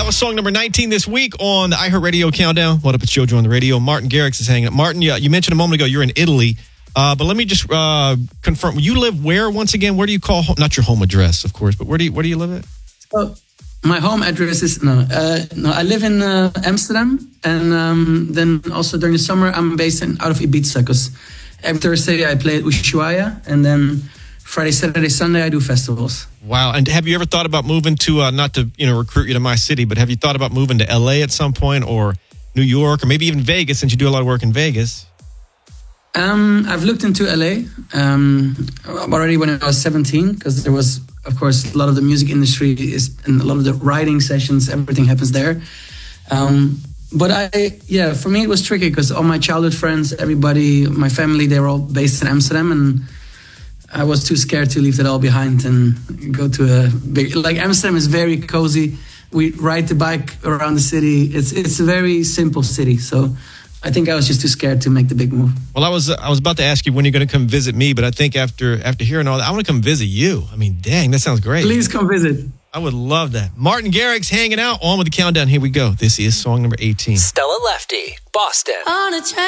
That was song number 19 this week on the iHeartRadio Countdown. What up, it's JoJo on the radio. Martin Garrix is hanging out. Martin, you mentioned a moment ago you're in Italy, but let me just confirm. You live where once again? Where do you call home? Not your home address, of course, but where do you live at? Oh, my home address is I live in Amsterdam, and then also during the summer I'm based out of Ibiza because every Thursday I play at Ushuaia, and then Friday, Saturday, Sunday I do festivals. Wow. And have you ever thought about moving to, not to recruit you to my city, but have you thought about moving to LA at some point, or New York, or maybe even Vegas, since you do a lot of work in Vegas? I've looked into LA already when I was 17, because there was, of course, a lot of the music industry and a lot of the writing sessions, everything happens there. But for me it was tricky because all my childhood friends, everybody, my family, they were all based in Amsterdam, and I was too scared to leave it all behind and go to a big... Like, Amsterdam is very cozy. We ride the bike around the city. It's a very simple city. So I think I was just too scared to make the big move. Well, I was about to ask you when you're going to come visit me, but I think after hearing all that, I want to come visit you. I mean, dang, that sounds great. Please come visit. I would love that. Martin Garrix hanging out on with the countdown. Here we go. This is song number 18. Stella Lefty, Boston.